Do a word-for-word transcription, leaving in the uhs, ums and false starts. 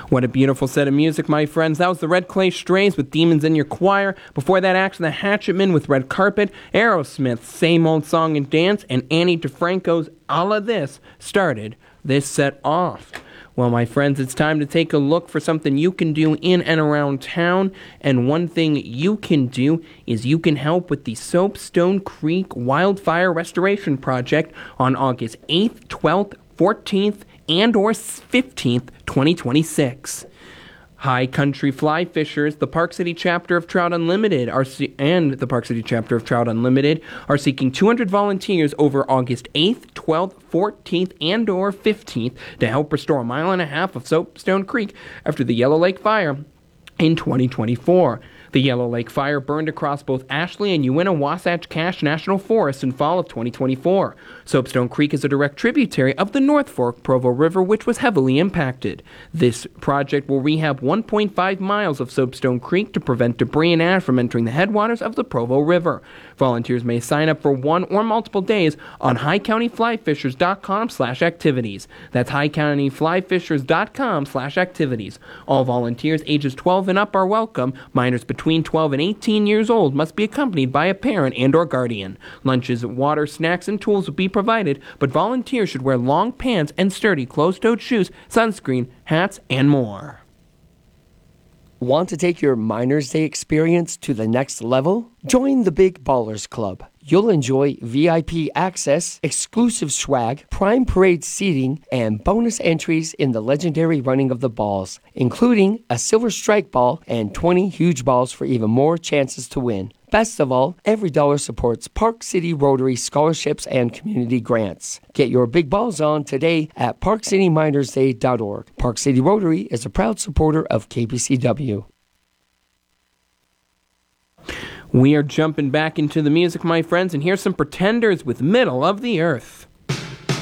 What a beautiful set of music, my friends. That was the Red Clay Strays with Demons in Your Choir. Before that action, the Hatchetmen with Red Carpet, Aerosmith's Same Old Song and Dance, and Annie DeFranco's All of This started this set off. Well, my friends, it's time to take a look for something you can do in and around town. And one thing you can do is you can help with the Soapstone Creek Wildfire Restoration Project on August eighth, twelfth, fourteenth, and or fifteenth, twenty twenty-six. High Country Fly Fishers, the Park City chapter of Trout Unlimited, are se- and the Park City chapter of Trout Unlimited are seeking two hundred volunteers over August eighth, twelfth, fourteenth, and or fifteenth to help restore a mile and a half of Soapstone Creek after the Yellow Lake Fire in twenty twenty-four. The Yellow Lake Fire burned across both Ashley and Uinta-Wasatch Cache National Forest in fall of twenty twenty-four. Soapstone Creek is a direct tributary of the North Fork Provo River, which was heavily impacted. This project will rehab one point five miles of Soapstone Creek to prevent debris and ash from entering the headwaters of the Provo River. Volunteers may sign up for one or multiple days on high county fly fishers dot com slash activities. That's high county fly fishers dot com slash activities. All volunteers ages twelve and up are welcome. Minors between Between twelve and eighteen years old must be accompanied by a parent and or guardian. Lunches, water, snacks, and tools will be provided, but volunteers should wear long pants and sturdy closed-toed shoes, sunscreen, hats, and more. Want to take your Miners Day experience to the next level? Join the Big Ballers Club. You'll enjoy V I P access, exclusive swag, prime parade seating, and bonus entries in the legendary running of the balls, including a silver strike ball and twenty huge balls for even more chances to win. Best of all, every dollar supports Park City Rotary scholarships and community grants. Get your big balls on today at park city miners day dot org. Park City Rotary is a proud supporter of K P C W. We are jumping back into the music, my friends, and here's some Pretenders with Middle of the Earth.